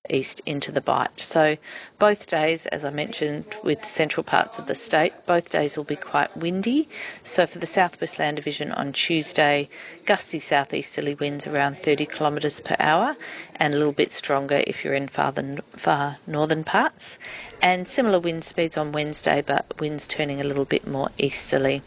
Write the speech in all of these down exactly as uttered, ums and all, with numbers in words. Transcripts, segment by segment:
northeast into the Bight. So both days, as I mentioned, with central parts of the state, both days will be quite windy. So for the Southwest Land Division on Tuesday, gusty southeasterly winds around thirty kilometres per hour and a little bit stronger if you're in far, the, far northern parts. And similar wind speeds on Wednesday, but winds turning a little bit more easterly.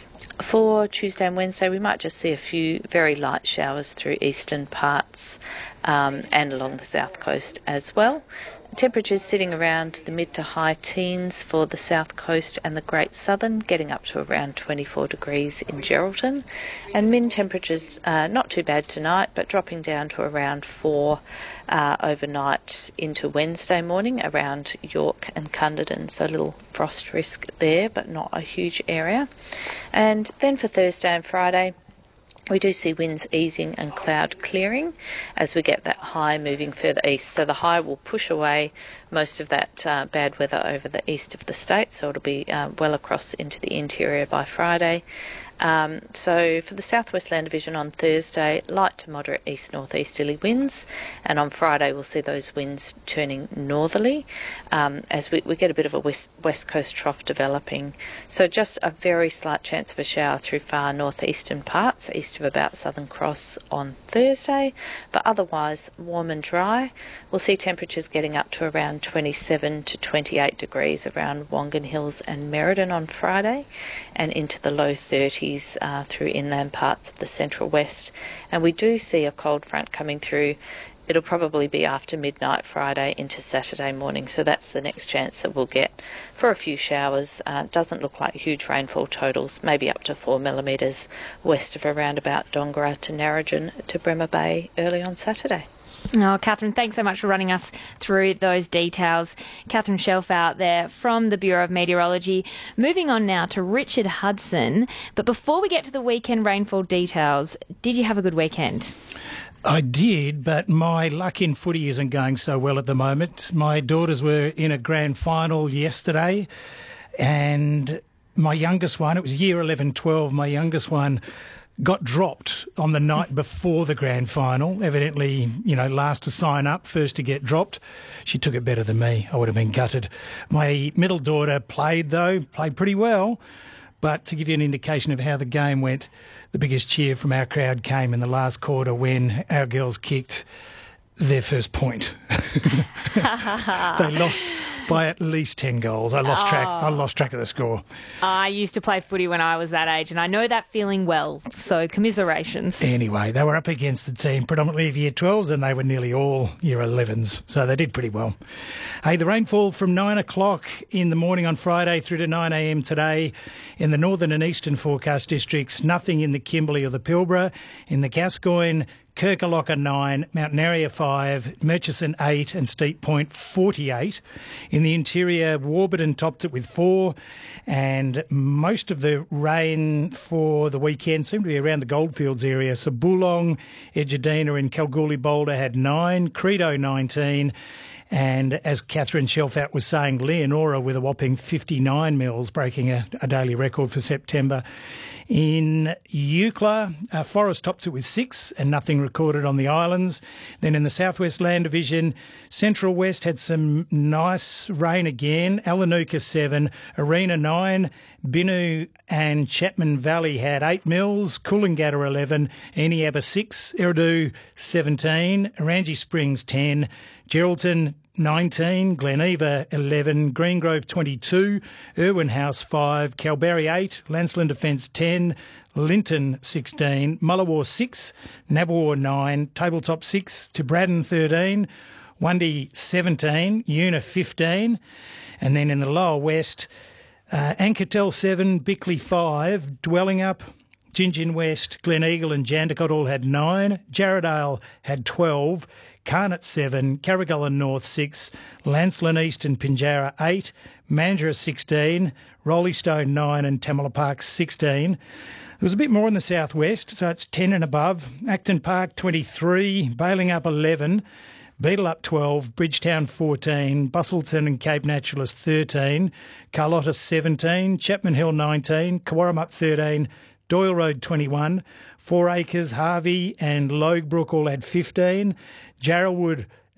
For Tuesday and Wednesday, we might just see a few very light showers through eastern parts um, and along the south coast as well. Temperatures sitting around the mid to high teens for the south coast and the Great Southern, getting up to around twenty-four degrees in Geraldton. And min temperatures uh, not too bad tonight, but dropping down to around four uh, overnight into Wednesday morning around York and Cunderdin. So a little frost risk there, but not a huge area. And then for Thursday and Friday, we do see winds easing and cloud clearing as we get that high moving further east. So the high will push away most of that uh, bad weather over the east of the state, so it'll be uh, well across into the interior by Friday. Um, so for the Southwest Land Division on Thursday, light to moderate east-northeasterly winds, and on Friday we'll see those winds turning northerly um, as we, we get a bit of a west, west coast trough developing. So just a very slight chance of a shower through far northeastern parts, east of about Southern Cross on Thursday, but otherwise warm and dry. We'll see temperatures getting up to around twenty-seven to twenty-eight degrees around Wongan Hills and Merredin on Friday, and into the low thirties Uh, through inland parts of the central west. And we do see a cold front coming through. It'll probably be after midnight Friday into Saturday morning, so that's the next chance that we'll get for a few showers. Uh, doesn't look like huge rainfall totals, maybe up to four millimetres west of around about Dongara to Narrogin to Bremer Bay early on Saturday. Oh, Catherine, thanks so much for running us through those details. Catherine Shelf out there from the Bureau of Meteorology. Moving on now to Richard Hudson. But before we get to the weekend rainfall details, did you have a good weekend? I did, but my luck in footy isn't going so well at the moment. My daughters were in a grand final yesterday, and my youngest one, it was year eleven twelve, my youngest one got dropped on the night before the grand final. Evidently, you know, last to sign up, first to get dropped. She took it better than me. I would have been gutted. My middle daughter played, though, played pretty well. But to give you an indication of how the game went, the biggest cheer from our crowd came in the last quarter when our girls kicked their first point. They lost by at least ten goals. I lost oh. track. I lost track of the score. I used to play footy when I was that age, and I know that feeling well. So commiserations. Anyway, they were up against the team predominantly of year twelves, and they were nearly all year elevens. So they did pretty well. Hey, the rainfall from nine o'clock in the morning on Friday through to nine a.m. today in the northern and eastern forecast districts. Nothing in the Kimberley or the Pilbara. In the Gascoyne, Kirkalocka nine, Mount Narria five, Murchison eight and Steep Point forty-eight. In the interior, Warburton topped it with four, and most of the rain for the weekend seemed to be around the Goldfields area. So Boolong, Edgedina and Kalgoorlie Boulder had nine, Credo nineteen, and as Catherine Shelfat was saying, Leonora with a whopping fifty-nine mils, breaking a, a daily record for September. In Eucla, uh, Forest topped it with six and nothing recorded on the islands. Then in the Southwest Land Division, Central West had some nice rain again. Alanuka seven, Arena nine, Binu and Chapman Valley had eight mils, Coolangatta eleven, Eneabba six, Eridu seventeen, Orangi Springs ten, Geraldton nineteen, Gleneva eleven, Greengrove twenty-two, Irwin House five, Kalbarri eight, Lancelin Defence ten, Linton sixteen, Mullawar six, Nabawar nine, Tabletop six, Tibraden thirteen, Wundy seventeen, Una fifteen, and then in the lower west, uh, Anketel seven, Bickley five, Dwellingup, Gingin West, Gleneagle and Jandakot all had nine, Jarradale had twelve, Carnot seven, Carrigullen North six, Lancelin East and Pinjarra eight, Mandurah sixteen, Roleystone nine and Tamala Park sixteen. There was a bit more in the southwest, so it's ten and above. Acton Park twenty-three, Balingup eleven, Beetaleup twelve, Bridgetown fourteen, Bustleton and Cape Naturalist thirteen, Carlotta seventeen, Chapman Hill nineteen, Kawarramup thirteen, Doyle Road twenty-one, Four Acres, Harvey and Loguebrook all had fifteen, Jarrelwood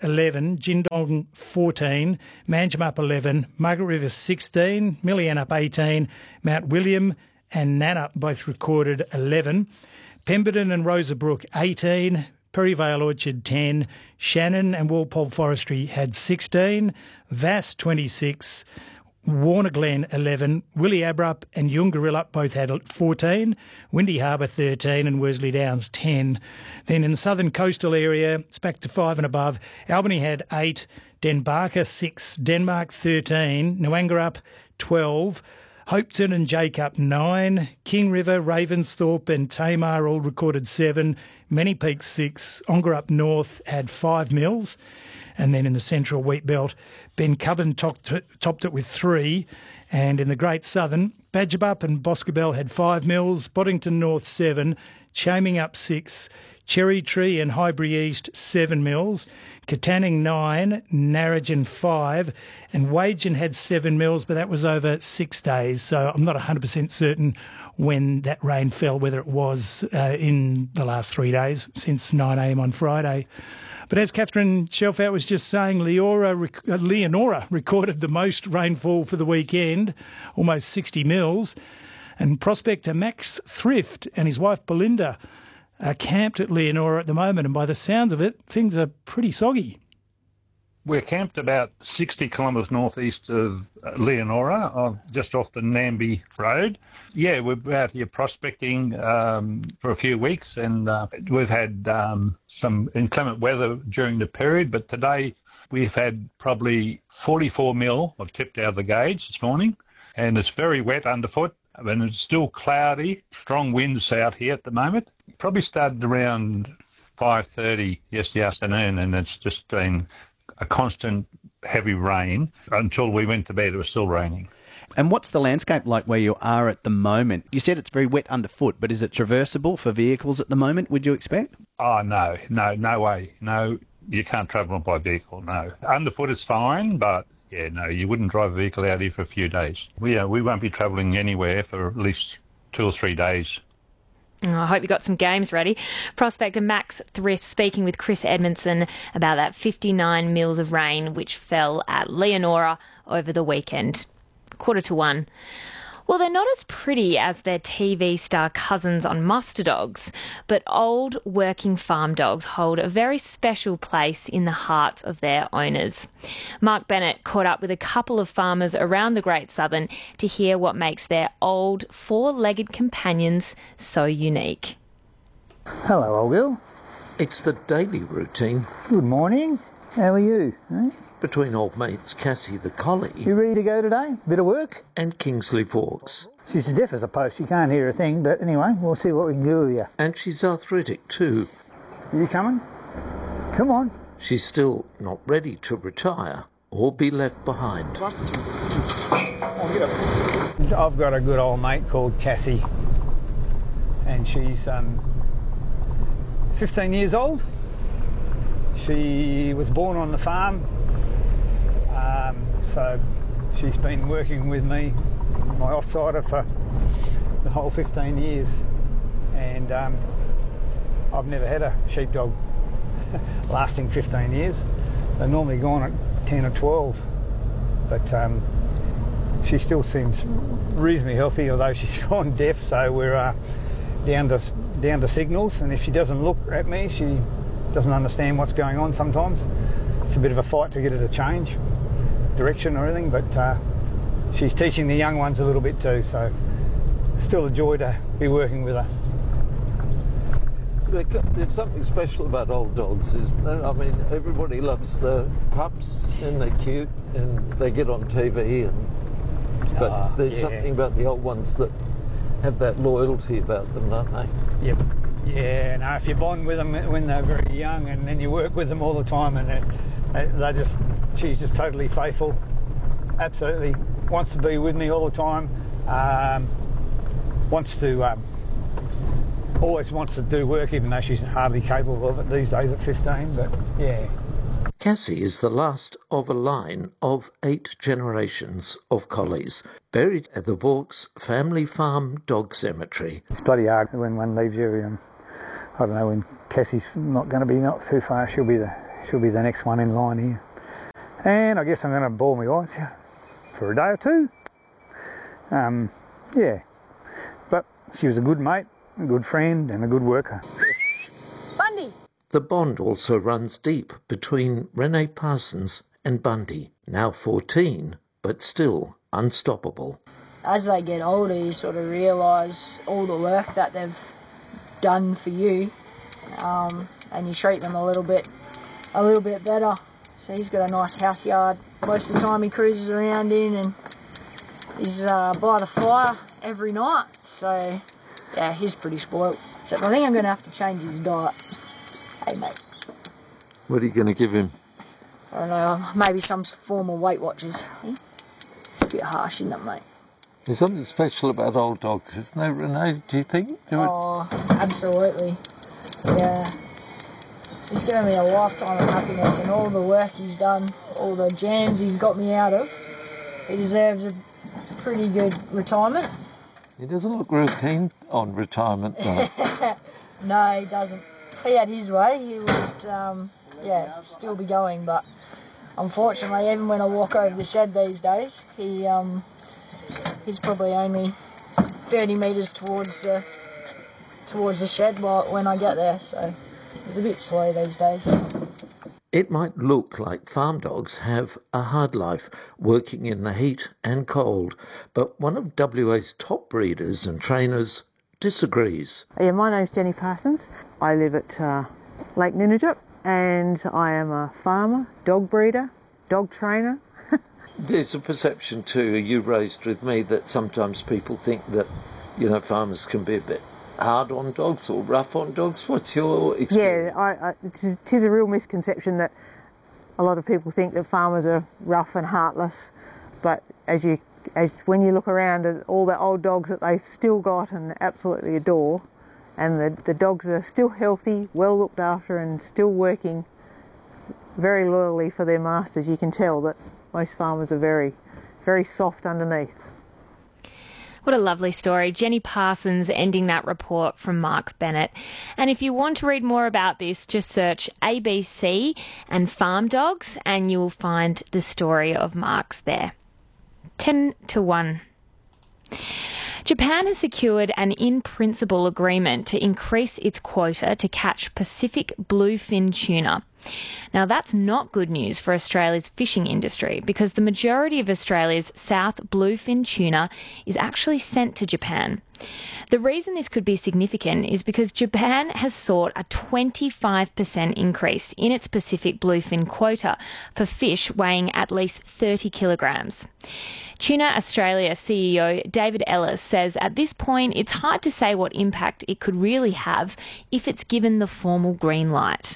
eleven, Jindong fourteen, Manjimup eleven, Margaret River sixteen, Millyanup eighteen, Mount William and Nannup both recorded eleven, Pemberton and Rosabrook eighteen, Perryvale Orchard ten, Shannon and Walpole Forestry had sixteen, Vass twenty-six, Warner Glen eleven, Willie Abrup and Yungarillup both had fourteen, Windy Harbour thirteen and Worsley Downs ten. Then in the southern coastal area, it's back to five and above. Albany had eight, Denbarker six, Denmark thirteen, Noangarup twelve, Hopeton and Jacob nine, King River, Ravensthorpe and Tamar all recorded seven, Many Peaks six, Ongerup North had five mils. And then in the central wheat belt, Ben Cubban topped, topped it with three. And in the Great Southern, Badgebup and Boscobel had five mils, Boddington North seven, Chaming Up six, Cherry Tree and Highbury East seven mils, Katanning nine, Narrogin five, and Wagen had seven mils, but that was over six days. So I'm not one hundred percent certain when that rain fell, whether it was uh, in the last three days since nine a m on Friday. But as Catherine Shelfout was just saying, Leora, uh, Leonora recorded the most rainfall for the weekend, almost sixty mils. And prospector Max Thrift and his wife Belinda are camped at Leonora at the moment. And by the sounds of it, things are pretty soggy. We're camped about sixty kilometres northeast of Leonora, uh, just off the Namby Road. Yeah, we're out here prospecting um, for a few weeks, and uh, we've had um, some inclement weather during the period, but today we've had probably forty-four mil of tipped out of the gauge this morning, and it's very wet underfoot, and it's still cloudy, strong winds out here at the moment. Probably started around five thirty yesterday afternoon, and it's just been a constant heavy rain until we went to bed. It was still raining. And what's the landscape like where you are at the moment? You said it's very wet underfoot, but is it traversable for vehicles at the moment, would you expect? Oh, no, no, no way. No, you can't travel by vehicle, no. Underfoot is fine, but, yeah, no, you wouldn't drive a vehicle out here for a few days. We, uh, we won't be travelling anywhere for at least two or three days. Oh, I hope you got some games ready. Prospector Max Thrift speaking with Chris Edmondson about that fifty-nine mils of rain which fell at Leonora over the weekend. Quarter to one. Well, they're not as pretty as their T V star cousins on muster dogs, but old working farm dogs hold a very special place in the hearts of their owners. Mark Bennett caught up with a couple of farmers around the Great Southern to hear what makes their old four-legged companions so unique. Hello, old girl. It's the daily routine. Good morning. How are you? Eh? Between old mates Cassie the collie. You ready to go today? Bit of work? And Kingsley Vaux. She's deaf as a post. She can't hear a thing, but anyway, we'll see what we can do with you. And she's arthritic too. You coming? Come on. She's still not ready to retire or be left behind. I've got a good old mate called Cassie, and she's um, fifteen years old. She was born on the farm. Um, so she's been working with me, my offsider, for the whole fifteen years, and um, I've never had a sheepdog lasting fifteen years. They're normally gone at ten or twelve, but um, she still seems reasonably healthy, although she's gone deaf, so we're uh, down to down to signals, and if she doesn't look at me, she doesn't understand what's going on sometimes. It's a bit of a fight to get her to change direction or anything, but uh, she's teaching the young ones a little bit too, so still a joy to be working with her. There's something special about old dogs, isn't there? I mean, everybody loves the pups and they're cute and they get on T V, and but uh, there's yeah. something about the old ones that have that loyalty about them, don't they? Yep. Yeah, no, if you bond with them when they're very young and then you work with them all the time, and they, they just, she's just totally faithful, absolutely wants to be with me all the time, um, wants to, um, always wants to do work even though she's hardly capable of it these days at fifteen, but yeah. Cassie is the last of a line of eight generations of collies buried at the Vaux Family Farm Dog Cemetery. It's bloody hard when one leaves you. Um, I don't know, when Cassie's not going to be not too far, she'll be the she'll be the next one in line here. And I guess I'm going to bore my eyes out for a day or two. Um, yeah, but she was a good mate, a good friend and a good worker. Bundy! The bond also runs deep between Renee Parsons and Bundy, now fourteen, but still unstoppable. As they get older, you sort of realise all the work that they've done for you, um, and you treat them a little bit, a little bit better. So he's got a nice house yard. Most of the time he cruises around in, and he's uh, by the fire every night. So yeah, he's pretty spoilt. So I think I'm going to have to change his diet. Hey mate. What are you going to give him? I don't know, maybe some form of Weight Watchers. It's a bit harsh, isn't it, mate? There's something special about old dogs, isn't there, Renee, do you think? Do oh, absolutely. Yeah. He's given me a lifetime of happiness, and all the work he's done, all the jams he's got me out of, he deserves a pretty good retirement. He doesn't look real keen on retirement, though. No, he doesn't. If he had his way, he would, um, yeah, still be going, but unfortunately, even when I walk over the shed these days, he... Um, He's probably only thirty metres towards the towards the shed when I get there, so he's a bit slow these days. It might look like farm dogs have a hard life, working in the heat and cold, but one of W A's top breeders and trainers disagrees. Yeah, my name's Jenny Parsons. I live at uh, Lake Ninijip, and I am a farmer, dog breeder, dog trainer. There's a perception too, you raised with me, that sometimes people think that, you know, farmers can be a bit hard on dogs or rough on dogs. What's your experience? Yeah, I, I, it is a real misconception that a lot of people think that farmers are rough and heartless, but as you, as when you look around at all the old dogs that they've still got and absolutely adore, and the, the dogs are still healthy, well looked after, and still working very loyally for their masters, you can tell that most farmers are very, very soft underneath. What a lovely story. Jenny Parsons ending that report from Mark Bennett. And if you want to read more about this, just search A B C and farm dogs and you'll find the story of Mark's there. ten to one. Japan has secured an in-principle agreement to increase its quota to catch Pacific bluefin tuna. Now, that's not good news for Australia's fishing industry because the majority of Australia's south bluefin tuna is actually sent to Japan. The reason this could be significant is because Japan has sought a twenty-five percent increase in its Pacific bluefin quota for fish weighing at least thirty kilograms. Tuna Australia C E O David Ellis says at this point it's hard to say what impact it could really have if it's given the formal green light.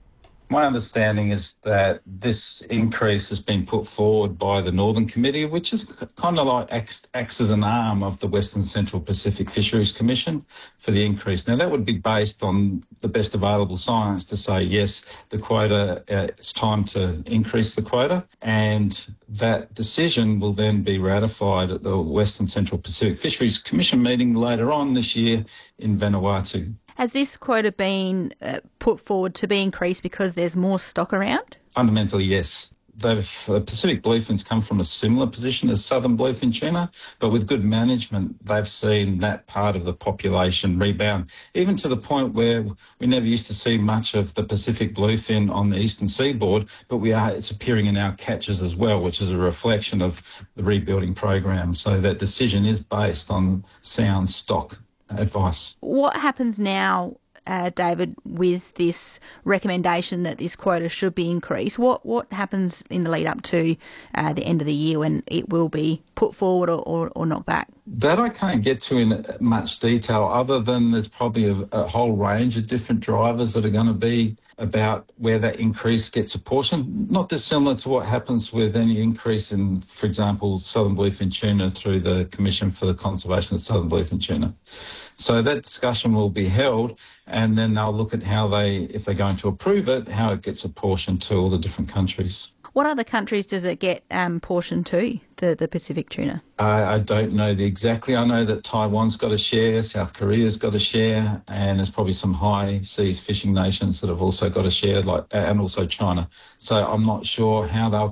My understanding is that this increase has been put forward by the Northern Committee, which is kind of like acts, acts as an arm of the Western Central Pacific Fisheries Commission for the increase. Now, that would be based on the best available science to say, yes, the quota, uh, it's time to increase the quota, and that decision will then be ratified at the Western Central Pacific Fisheries Commission meeting later on this year in Vanuatu. Has this quota been uh, put forward to be increased because there's more stock around? Fundamentally, yes. They've, the Pacific bluefins come from a similar position as southern bluefin tuna, but with good management, they've seen that part of the population rebound, even to the point where we never used to see much of the Pacific bluefin on the eastern seaboard, but we are it's appearing in our catches as well, which is a reflection of the rebuilding program. So that decision is based on sound stock advice. What happens now, uh, David, with this recommendation that this quota should be increased? What what happens in the lead up to uh, the end of the year when it will be put forward or, or, or knocked back? That I can't get to in much detail, other than there's probably a, a whole range of different drivers that are going to be about where that increase gets apportioned, not dissimilar to what happens with any increase in, for example, southern bluefin tuna through the Commission for the Conservation of Southern Bluefin Tuna. So that discussion will be held, and then they'll look at how they, if they're going to approve it, how it gets apportioned to all the different countries. What other countries does it get um, portioned to? the, the Pacific tuna? I, I don't know the exactly. I know that Taiwan's got a share, South Korea's got a share, and there's probably some high seas fishing nations that have also got a share, like and also China. So I'm not sure how they'll